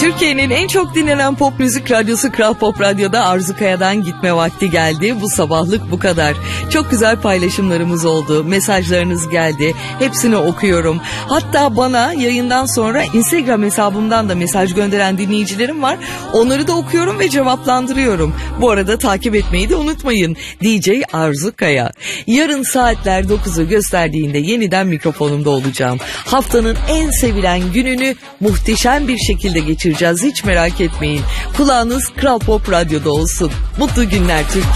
Türkiye'nin en çok dinlenen pop müzik radyosu Kral Pop Radyo'da Arzu Kaya'dan gitme vakti geldi. Bu sabahlık bu kadar. Çok güzel paylaşımlarımız oldu. Mesajlarınız geldi. Hepsini okuyorum. Hatta bana yayından sonra Instagram hesabımdan da mesaj gönderen dinleyicilerim var. Onları da okuyorum ve cevaplandırıyorum. Bu arada takip etmeyi de unutmayın. DJ Arzu Kaya. Yarın saatler 9'u gösterdiğinde yeniden mikrofonumda olacağım. Haftanın en sevilen gününü muhteşem bir şekilde geçireceğiz. Hiç merak etmeyin. Kulağınız Kral Pop Radyo'da olsun. Mutlu günler Türkiye.